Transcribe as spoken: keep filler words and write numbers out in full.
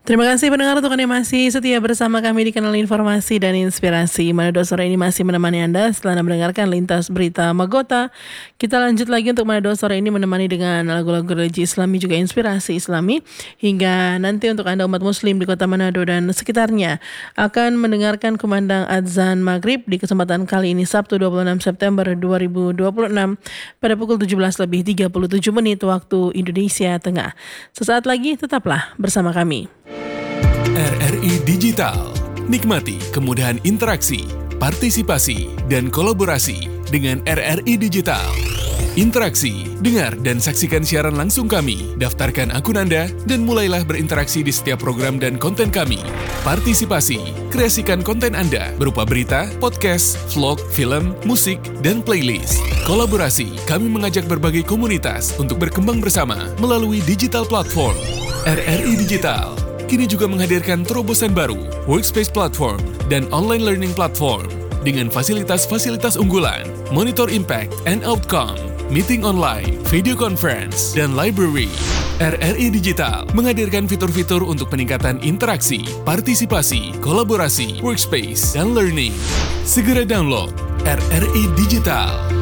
Terima kasih pendengar untuk Anda yang masih setia bersama kami di kanal Informasi dan Inspirasi. Manado sore ini masih menemani Anda setelah Anda mendengarkan lintas berita Magota. Kita lanjut lagi untuk Manado sore ini menemani dengan lagu-lagu religi Islami juga inspirasi Islami. Hingga nanti untuk Anda umat Muslim di kota Manado dan sekitarnya akan mendengarkan kumandang adzan maghrib di kesempatan kali ini Sabtu dua puluh enam September dua ribu dua puluh enam pada pukul tujuh belas lebih tiga puluh tujuh menit waktu Indonesia Tengah. Sesaat lagi tetaplah bersama kami. R R I Digital. Nikmati kemudahan interaksi, partisipasi, dan kolaborasi dengan R R I Digital. Interaksi, dengar dan saksikan siaran langsung kami, daftarkan akun Anda, dan mulailah berinteraksi di setiap program dan konten kami. Partisipasi, kreasikan konten Anda berupa berita, podcast, vlog, film, musik, dan playlist. Kolaborasi, kami mengajak berbagai komunitas untuk berkembang bersama melalui digital platform. R R I Digital kini juga menghadirkan terobosan baru, workspace platform, dan online learning platform dengan fasilitas-fasilitas unggulan, monitor impact and outcome, meeting online, video conference, dan library. R R I Digital menghadirkan fitur-fitur untuk peningkatan interaksi, partisipasi, kolaborasi, workspace, dan learning. Segera download R R I Digital.